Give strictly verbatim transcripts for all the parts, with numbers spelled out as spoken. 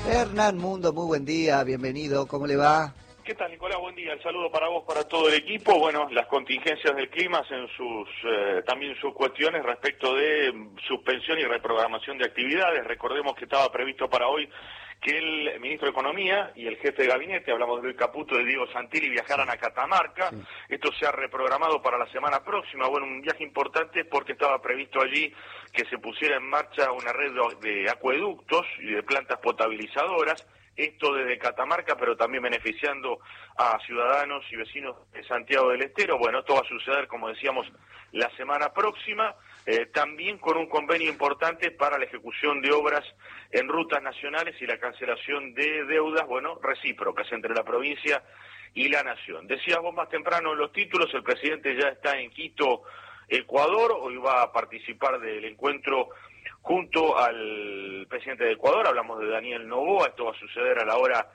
Hernán Mundo, muy buen día, bienvenido, ¿cómo le va? ¿Qué tal, Nicolás? Buen día. El saludo para vos, para todo el equipo. Bueno, las contingencias del clima hacen sus eh, también sus cuestiones respecto de suspensión y reprogramación de actividades. Recordemos que estaba previsto para hoy que el ministro de Economía y el jefe de gabinete, hablamos de Luis Caputo y de Diego Santilli, viajaran a Catamarca. Sí. Esto se ha reprogramado para la semana próxima. Bueno, un viaje importante porque estaba previsto allí que se pusiera en marcha una red de acueductos y de plantas potabilizadoras. Esto desde Catamarca, pero también beneficiando a ciudadanos y vecinos de Santiago del Estero. Bueno, esto va a suceder, como decíamos, la semana próxima, eh, también con un convenio importante para la ejecución de obras en rutas nacionales y la cancelación de deudas, bueno, recíprocas entre la provincia y la nación. Decías vos más temprano en los títulos, el presidente ya está en Quito, Ecuador, hoy va a participar del encuentro junto al presidente de Ecuador, hablamos de Daniel Noboa. Esto va a suceder a la hora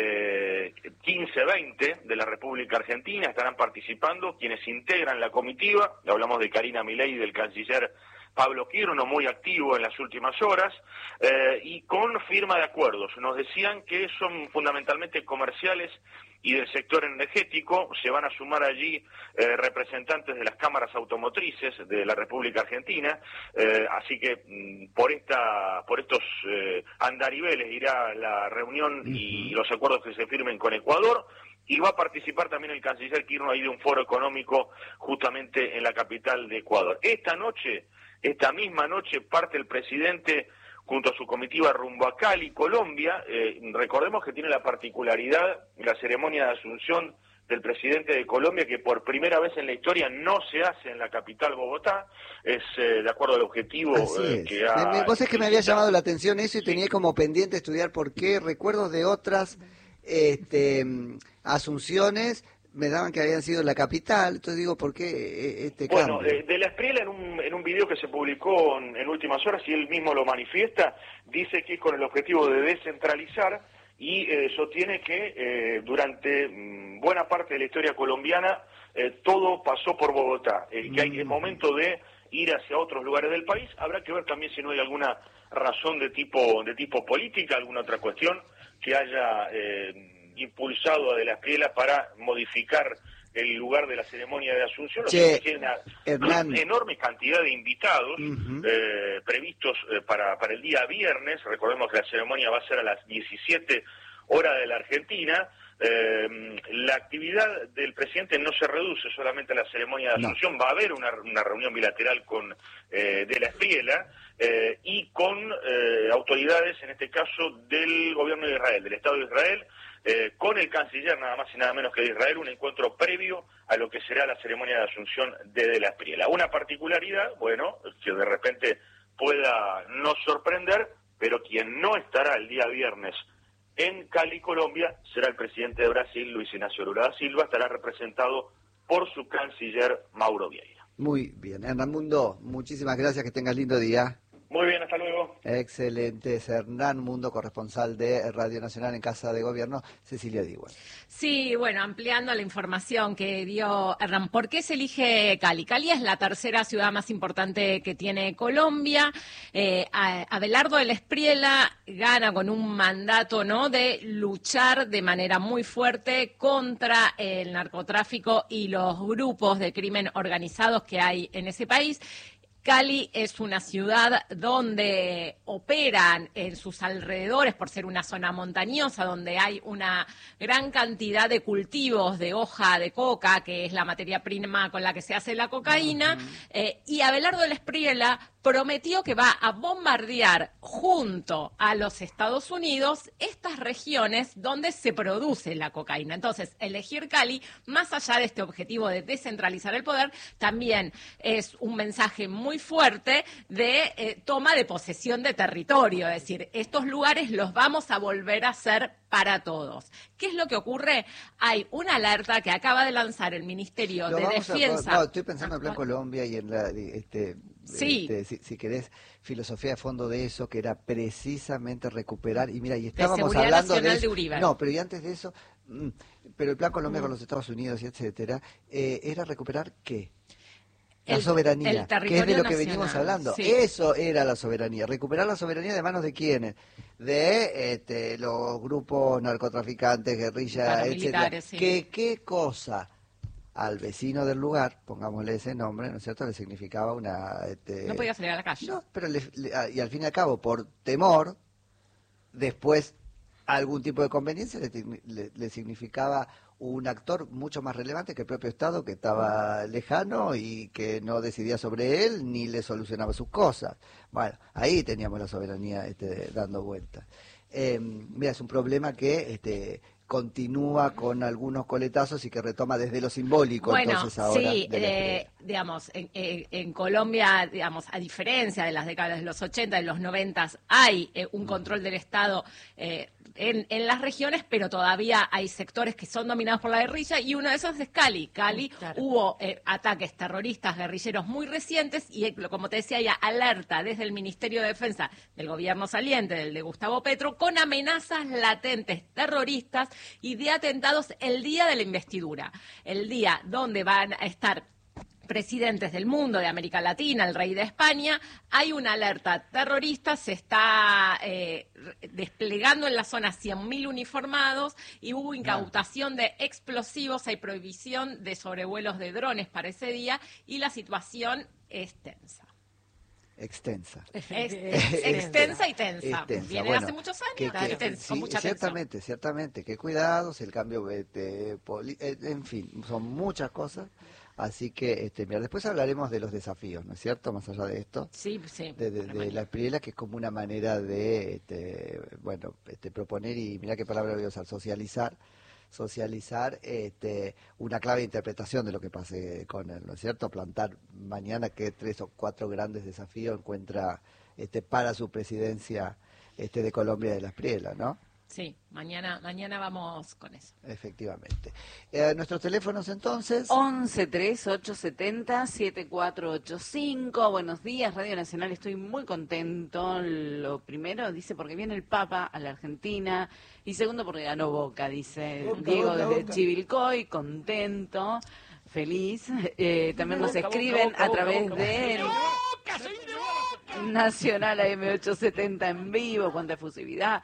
eh, quince veinte de la República Argentina. Estarán participando quienes integran la comitiva, hablamos de Karina Milei y del canciller Pablo Quirno, muy activo en las últimas horas, eh, y con firma de acuerdos. Nos decían que son fundamentalmente comerciales y del sector energético. Se van a sumar allí eh, representantes de las cámaras automotrices de la República Argentina, eh, así que mm, por esta por estos eh, andariveles irá la reunión y los acuerdos que se firmen con Ecuador. Y va a participar también el canciller Quirno ahí de un foro económico justamente en la capital de Ecuador. Esta noche, esta misma noche, parte el presidente junto a su comitiva rumbo a Cali, Colombia. Eh, recordemos que tiene la particularidad, la ceremonia de asunción del presidente de Colombia, que por primera vez en la historia no se hace en la capital Bogotá, es eh, de acuerdo al objetivo eh, que ha... Me, vos es que me había llamado la atención eso y sí. Tenía como pendiente estudiar por qué recuerdos de otras este, asunciones me daban que habían sido en la capital, entonces digo, ¿por qué este bueno, cambio? Eh, de la Espriella en un, en un video que se publicó en, en últimas horas, y él mismo lo manifiesta, dice que es con el objetivo de descentralizar y eh, sostiene que eh, durante mm, buena parte de la historia colombiana eh, todo pasó por Bogotá, eh, que hay el momento de ir hacia otros lugares del país. Habrá que ver también si no hay alguna razón de tipo de tipo política, alguna otra cuestión que haya eh, impulsado a De la Espriella para modificar el lugar de la ceremonia de Asunción. Che, tiene una Hernán. enorme cantidad de invitados uh-huh. eh, previstos eh, para, para el día viernes. Recordemos que la ceremonia va a ser a las diecisiete horas de la Argentina. Eh, la actividad del presidente no se reduce solamente a la ceremonia de Asunción, no. Va a haber una, una reunión bilateral con eh, De la Espriella eh, y con eh, autoridades, en este caso del gobierno de Israel, del Estado de Israel, eh, con el canciller nada más y nada menos que de Israel, un encuentro previo a lo que será la ceremonia de Asunción de De la Espriella. Una particularidad, bueno, que de repente pueda no sorprender, pero quien no estará el día viernes en Cali, Colombia, será el presidente de Brasil, Luis Ignacio Lula da Silva. Estará representado por su canciller, Mauro Vieira. Muy bien. Hernán Mundo, muchísimas gracias, que tengas lindo día. Muy bien, hasta luego. Excelente, es Hernán Mundo, corresponsal de Radio Nacional en Casa de Gobierno, Cecilia Diwan. Sí, bueno, ampliando la información que dio Hernán, ¿por qué se elige Cali? Cali es la tercera ciudad más importante que tiene Colombia. Eh, Abelardo de la Espriella gana con un mandato, ¿no?, de luchar de manera muy fuerte contra el narcotráfico y los grupos de crimen organizados que hay en ese país. Cali es una ciudad donde operan en sus alrededores, por ser una zona montañosa, donde hay una gran cantidad de cultivos de hoja de coca, que es la materia prima con la que se hace la cocaína, uh-huh. eh, y Abelardo de la Espriella prometió que va a bombardear junto a los Estados Unidos estas regiones donde se produce la cocaína. Entonces, elegir Cali, más allá de este objetivo de descentralizar el poder, también es un mensaje muy fuerte de eh, toma de posesión de territorio, es decir, estos lugares los vamos a volver a hacer para todos. ¿Qué es lo que ocurre? Hay una alerta que acaba de lanzar el Ministerio Lo de Defensa. A, no, estoy pensando en Plan Colombia y en la... Este, Sí. Este, si, si querés, filosofía de fondo de eso, que era precisamente recuperar, y mira, y estábamos hablando de, de Uribe. No, pero y antes de eso, pero el Plan Colombia mm. con los Estados Unidos y etcétera, eh, era recuperar ¿qué? La El- soberanía, el que es de territorio lo que nacional, venimos hablando. sí. Eso era la soberanía. Recuperar la soberanía de manos de quiénes? De este, los grupos narcotraficantes, guerrillas, etcétera. Paramilitares, sí. ¿Qué, ¿Qué cosa al vecino del lugar, pongámosle ese nombre, ¿no es cierto?, le significaba una... Este, No podía salir a la calle. no, pero le- le- y al fin y al cabo, por temor, después algún tipo de conveniencia le, le- le significaba un actor mucho más relevante que el propio Estado, que estaba lejano y que no decidía sobre él ni le solucionaba sus cosas. Bueno, ahí teníamos la soberanía este, dando vueltas. Eh, mira, es un problema que este, continúa con algunos coletazos y que retoma desde lo simbólico, Bueno, entonces ahora. sí, de la eh, estrella. digamos, en, en- en Colombia, digamos, a diferencia de las décadas de los ochenta y los noventa, hay eh, un control del Estado eh, en, en las regiones, pero todavía hay sectores que son dominados por la guerrilla y uno de esos es Cali. Cali Claro. hubo eh, ataques terroristas guerrilleros muy recientes y, eh, como te decía, ya alerta desde el Ministerio de Defensa del gobierno saliente, del de Gustavo Petro, con amenazas latentes terroristas y de atentados el día de la investidura, el día donde van a estar presidentes del mundo, de América Latina, el rey de España. Hay una alerta terrorista, se está eh, desplegando en la zona cien mil uniformados y hubo incautación de explosivos, hay prohibición de sobrevuelos de drones para ese día y la situación es tensa. Extensa. Es, es extensa y tensa. Extensa. Viene Bueno, hace muchos que- años que- y tensa, sí, con mucha tensión. ciertamente, ciertamente, que cuidados, el cambio, este, poli- eh, en fin, son muchas cosas, así que, este, mira, después hablaremos de los desafíos, ¿no es cierto?, más allá de esto, Sí, sí. de, de- de la Espriella, que es como una manera de, este, bueno, este, proponer, y mira qué palabra voy a usar, socializar, socializar este, una clave de interpretación de lo que pase con él, ¿no es cierto? Plantar mañana que tres o cuatro grandes desafíos encuentra este, para su presidencia este, de Colombia de la Espriella, ¿no? Sí, mañana, mañana vamos con eso. Efectivamente. Eh, Nuestros teléfonos entonces. once tres ocho setenta siete cuatro ocho cinco. Buenos días, Radio Nacional. Estoy muy contento. Lo primero, dice, porque viene el Papa a la Argentina. Y segundo, porque ganó Boca, dice Boca, Diego Boca, desde Boca. Chivilcoy, contento, feliz. Eh, también nos Boca, escriben Boca, a Boca, través Boca, de Nacional A M ochocientos setenta en vivo, cuánta efusividad.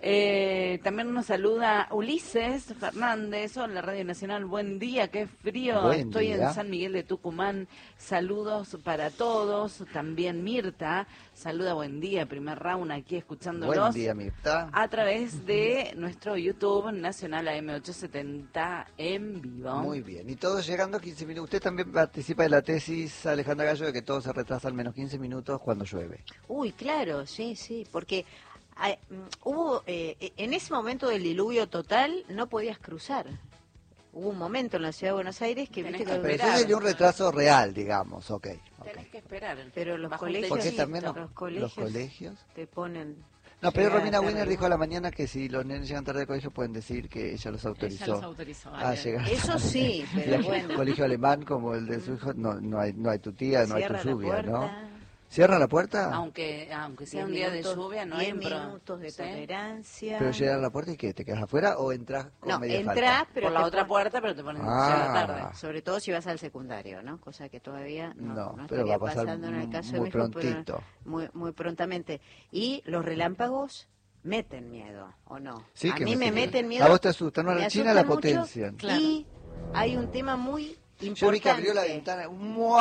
Eh, también nos saluda Ulises Fernández. Hola, Radio Nacional, buen día, qué frío. Buen Estoy día. en San Miguel de Tucumán. Saludos para todos. También Mirta, saluda, buen día. Primer round aquí escuchándolos Buen día, Mirta. a través de nuestro YouTube Nacional A M ochocientos setenta en vivo. Muy bien. Y todos llegando a quince minutos. Usted también participa de la tesis, Alejandra Gallo, de que todo se retrasa al menos quince minutos cuando llueve. Uy, claro, sí, sí, porque ah, mm, hubo, eh, en ese momento del diluvio total no podías cruzar. Hubo un momento en la ciudad de Buenos Aires que Tenés viste que que... Pero esperar. eso sería un retraso real, digamos. Ok. ok. Tenés que esperar. Pero los Bajo un colegios, Porque techito. también los, los colegios, los colegios. te ponen... No, pero llegar Romina tarde. Wiener dijo a la mañana que si los nenes llegan tarde al colegio pueden decir que ella los autorizó, Ella los autorizó. a vale. llegar. Eso sí, pero El bueno. colegio alemán como el de su hijo, no, no hay, no hay tu tía, no hay Cierra tu la lluvia, puerta, ¿no? ¿Cierra la puerta? Aunque, aunque sea diez un día de minutos- lluvia, no diez hay pro- minutos de ¿sí? tolerancia. ¿Pero cierran la puerta y qué? ¿Te quedas afuera o entras con No, media entrás, falta? pero por la te otra pon- puerta, pero te ponen Ah. llega tarde. Sobre todo si vas al secundario, ¿no? Cosa que todavía no, No, no pero estaría va a pasar pasando en el caso de muy mi hijo, pero prontito. muy, muy prontamente. Y los relámpagos meten miedo, ¿o no? Sí, a que mí me meten meten miedo. A vos te asusta, no, me la China asusta la mucho, potencian. Claro. Y hay un tema muy importante. Yo vi que abrió la ventana,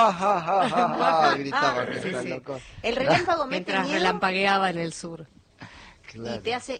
¡muajajaja! Gritaba, que Sí, está sí. loco. El relámpago mete Mientras miedo relampagueaba en el sur. Claro. y te hace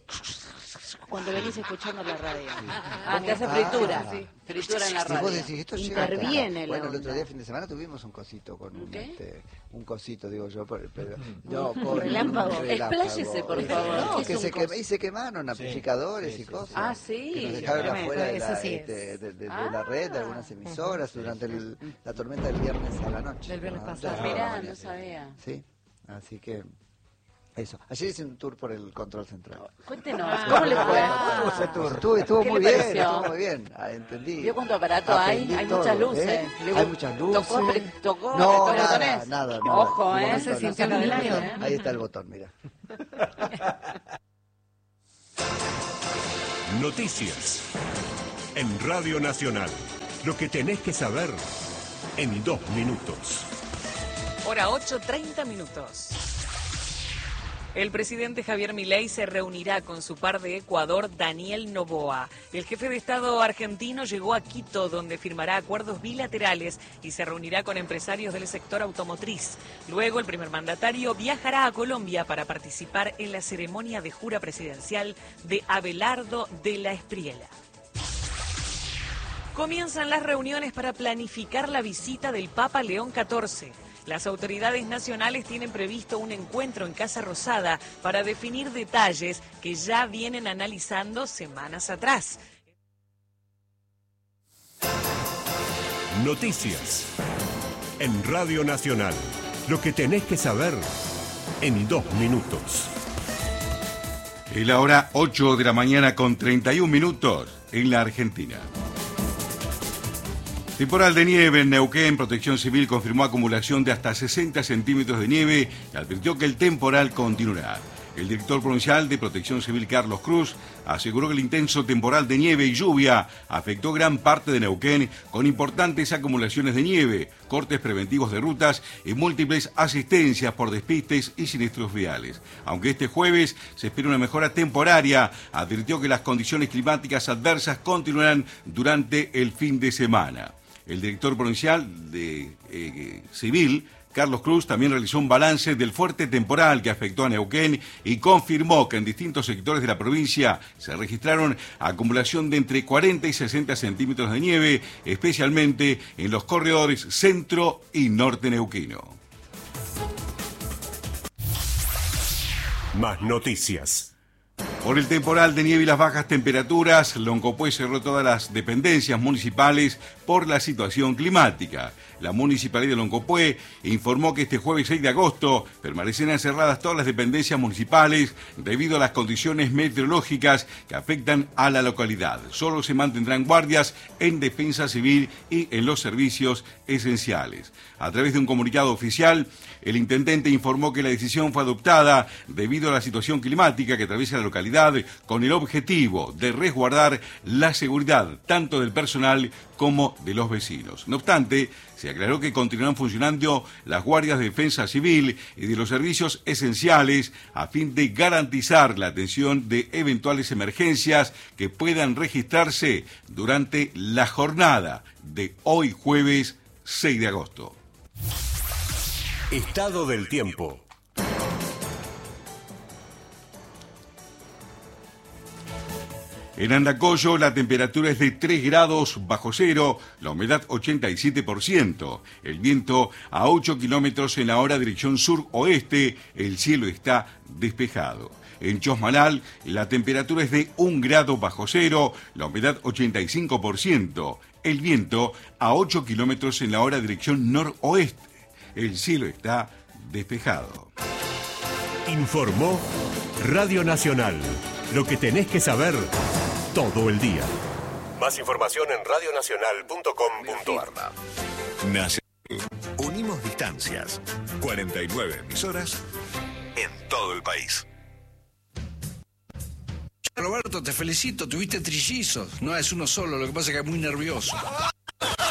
cuando venís escuchando la radio. Ah, te hace Ah. fritura. Fritura en la Y vos radio. decís, esto llega hasta acá. Interviene la Bueno, el otro onda. día, fin de semana, tuvimos un cosito con un, ¿Qué? este, un cosito, digo yo, pero, pero- no, con relámpago. un relámpago. Expláyese, por Este, favor. No, ¿Qué es que un se, cos- quem- y se quemaron amplificadores y cosas. Ah, sí. Que nos dejaron Tremendo, afuera de eso la, sí es. este, de, de- de Ah. la red, de algunas emisoras, durante el- la tormenta del viernes a la noche. Del viernes Ah, pasado. ya, Mirá, mañana. no sabía. Sí, así que eso. Ayer hice un tour por el control central. Cuéntenos, Ah. ¿cómo le fue? Estuvo, estuvo ¿Qué muy le bien, pareció? estuvo muy bien, ah, entendí. ¿Vio cuánto aparato hay? Aprendí Hay todo, muchas luces. ¿eh? Le- Hay muchas luces. ¿Tocó, pre- tocó, No, tocó nada, botones? nada, nada. Ojo, Un ¿eh? momento, Se no. sintió en el aire, ¿eh? Ahí está el botón, mira. Noticias. En Radio Nacional. Lo que tenés que saber en dos minutos. Hora ocho, treinta minutos. El presidente Javier Milei se reunirá con su par de Ecuador, Daniel Noboa. El jefe de Estado argentino llegó a Quito, donde firmará acuerdos bilaterales y se reunirá con empresarios del sector automotriz. Luego, el primer mandatario viajará a Colombia para participar en la ceremonia de jura presidencial de Abelardo de la Espriella. Comienzan las reuniones para planificar la visita del Papa León catorce. Las autoridades nacionales tienen previsto un encuentro en Casa Rosada para definir detalles que ya vienen analizando semanas atrás. Noticias en Radio Nacional. Lo que tenés que saber en dos minutos. Es la hora ocho de la mañana con treinta y un minutos en la Argentina. Temporal de nieve en Neuquén. Protección Civil confirmó acumulación de hasta sesenta centímetros de nieve y advirtió que el temporal continuará. El director provincial de Protección Civil, Carlos Cruz, aseguró que el intenso temporal de nieve y lluvia afectó gran parte de Neuquén con importantes acumulaciones de nieve, cortes preventivos de rutas y múltiples asistencias por despistes y siniestros viales. Aunque este jueves se espera una mejora temporaria, advirtió que las condiciones climáticas adversas continuarán durante el fin de semana. El director provincial de eh, Civil, Carlos Cruz, también realizó un balance del fuerte temporal que afectó a Neuquén y confirmó que en distintos sectores de la provincia se registraron acumulación de entre cuarenta y sesenta centímetros de nieve, especialmente en los corredores centro y norte neuquino. Más noticias. Por el temporal de nieve y las bajas temperaturas, Loncopué cerró todas las dependencias municipales por la situación climática. La Municipalidad de Loncopué informó que este jueves seis de agosto permanecerán cerradas todas las dependencias municipales debido a las condiciones meteorológicas que afectan a la localidad. Solo se mantendrán guardias en defensa civil y en los servicios esenciales. A través de un comunicado oficial, el intendente informó que la decisión fue adoptada debido a la situación climática que atraviesa la localidad, con el objetivo de resguardar la seguridad tanto del personal como de los vecinos. No obstante, se aclaró que continuarán funcionando las guardias de defensa civil y de los servicios esenciales a fin de garantizar la atención de eventuales emergencias que puedan registrarse durante la jornada de hoy jueves seis de agosto. Estado del tiempo. En Andacollo la temperatura es de tres grados bajo cero, la humedad ochenta y siete por ciento, el viento a ocho kilómetros en la hora dirección sur-oeste, el cielo está despejado. En Chosmalal la temperatura es de un grado bajo cero, la humedad ochenta y cinco por ciento, el viento a ocho kilómetros en la hora dirección noroeste, el cielo está despejado. Informó Radio Nacional, lo que tenés que saber todo el día. Más información en radio nacional punto com punto ar. Nacional. Unimos distancias. cuarenta y nueve emisoras en todo el país. Roberto, te felicito, tuviste trillizos. No es uno solo, lo que pasa es que es muy nervioso.